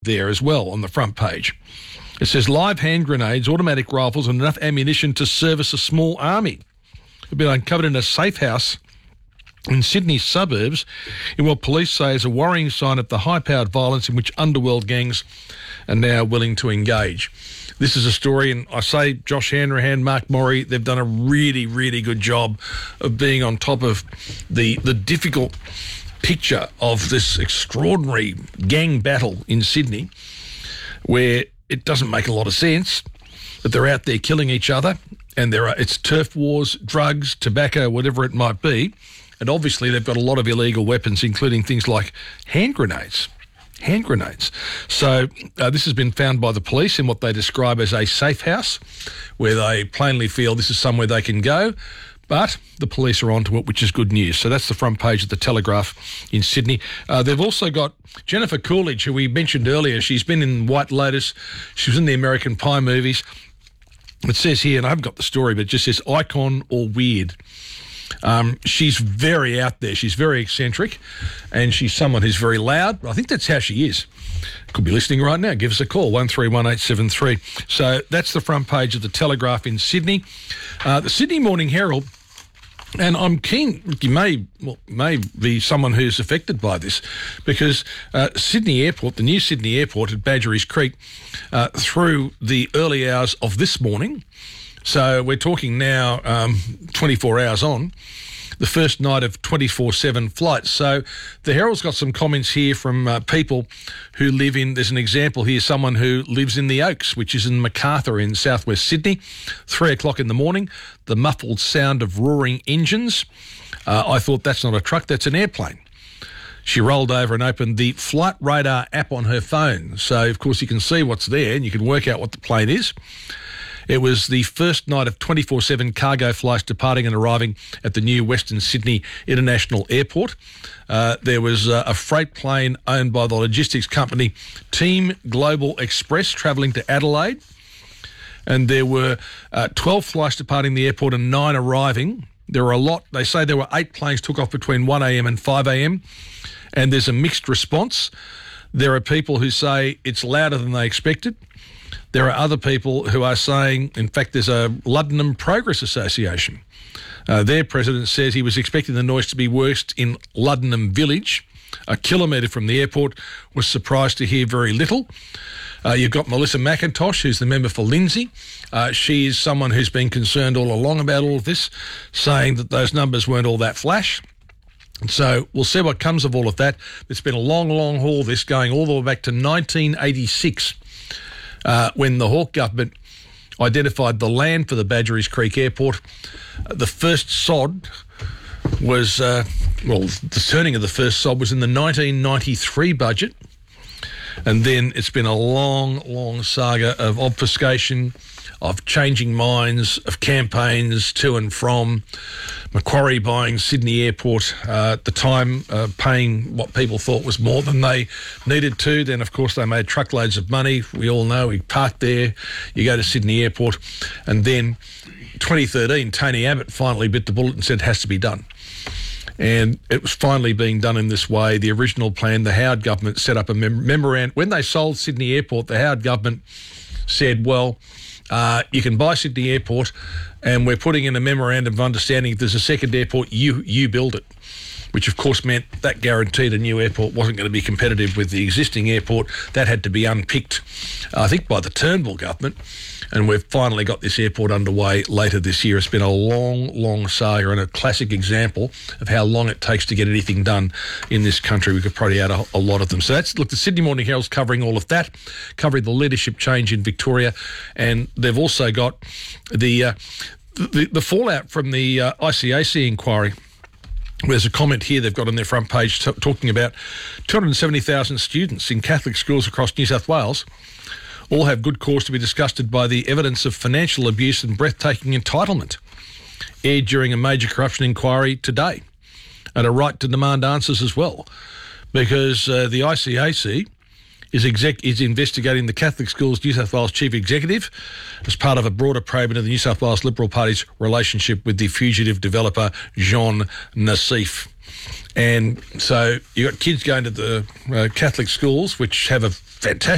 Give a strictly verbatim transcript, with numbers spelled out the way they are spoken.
there as well on the front page. It says live hand grenades, automatic rifles and enough ammunition to service a small army have been uncovered in a safe house in Sydney's suburbs in what police say is a worrying sign of the high-powered violence in which underworld gangs are now willing to engage. This is a story, and I say Josh Hanrahan, Mark Morey, they've done a really, really good job of being on top of the the difficult picture of this extraordinary gang battle in Sydney, where it doesn't make a lot of sense that they're out there killing each other, and there are it's turf wars, drugs, tobacco, whatever it might be, and obviously they've got a lot of illegal weapons, including things like hand grenades. Hand grenades. So uh, this has been found by the police in what they describe as a safe house, where they plainly feel this is somewhere they can go, but the police are onto it, which is good news. So that's the front page of the Telegraph in Sydney. Uh, they've also got Jennifer Coolidge, who we mentioned earlier. She's been in White Lotus. She was in the American Pie movies. It says here, and I haven't got the story, but it just says icon or weird. Um, she's very out there. She's very eccentric, and she's someone who's very loud. I think that's how she is. Could be listening right now. Give us a call, one three one eight seven three. So that's the front page of the Telegraph in Sydney. Uh, the Sydney Morning Herald, and I'm keen, you may well, may be someone who's affected by this, because uh, Sydney Airport, the new Sydney Airport at Badgerys Creek, uh, through the early hours of this morning, so we're talking now um, twenty-four hours on, the first night of twenty-four seven flights. So the Herald's got some comments here from uh, people who live in, there's an example here, someone who lives in the Oaks, which is in Macarthur in southwest Sydney, three o'clock in the morning, the muffled sound of roaring engines. Uh, I thought that's not a truck, that's an airplane. She rolled over and opened the Flight Radar app on her phone. So, of course, you can see what's there and you can work out what the plane is. It was the first night of twenty-four seven cargo flights departing and arriving at the new Western Sydney International Airport. Uh, there was uh, a freight plane owned by the logistics company Team Global Express travelling to Adelaide. And there were uh, twelve flights departing the airport and nine arriving. There were a lot. They say there were eight planes took off between one a.m. and five a.m. And there's a mixed response. There are people who say it's louder than they expected. There are other people who are saying, in fact, there's a Luddenham Progress Association. Uh, their president says he was expecting the noise to be worst in Luddenham Village, a kilometre from the airport, was surprised to hear very little. Uh, you've got Melissa McIntosh, who's the member for Lindsay. Uh, she is someone who's been concerned all along about all of this, saying that those numbers weren't all that flash. So we'll see what comes of all of that. It's been a long, long haul, this, going all the way back to nineteen eighty-six. Uh, when the Hawke government identified the land for the Badgerys Creek Airport. Uh, the first sod was, uh, well, the turning of the first sod was in the nineteen ninety-three budget. And then it's been a long, long saga of obfuscation, of changing minds, of campaigns to and from. Macquarie buying Sydney Airport uh, at the time, uh, paying what people thought was more than they needed to. Then, of course, they made truckloads of money. We all know, we parked there, you go to Sydney Airport. And then twenty thirteen, Tony Abbott finally bit the bullet and said it has to be done. And it was finally being done in this way. The original plan, the Howard government set up a mem- memorandum. When they sold Sydney Airport, the Howard government said, well, uh, you can buy Sydney Airport and we're putting in a memorandum of understanding if there's a second airport, you you build it, which of course meant that guaranteed a new airport wasn't going to be competitive with the existing airport. That had to be unpicked, I think, by the Turnbull government. And we've finally got this airport underway later this year. It's been a long, long saga and a classic example of how long it takes to get anything done in this country. We could probably add a, a lot of them. So that's, look, the Sydney Morning Herald's covering all of that, covering the leadership change in Victoria. And they've also got the, uh, the, the fallout from the uh, I C A C inquiry. There's a comment here they've got on their front page t- talking about two hundred seventy thousand students in Catholic schools across New South Wales all have good cause to be disgusted by the evidence of financial abuse and breathtaking entitlement aired during a major corruption inquiry today, and a right to demand answers as well, because uh, the I C A C is, exec- is investigating the Catholic Schools New South Wales Chief Executive as part of a broader probe into the New South Wales Liberal Party's relationship with the fugitive developer Jean Nassif. And so you've got kids going to the uh, Catholic schools, which have a fantastic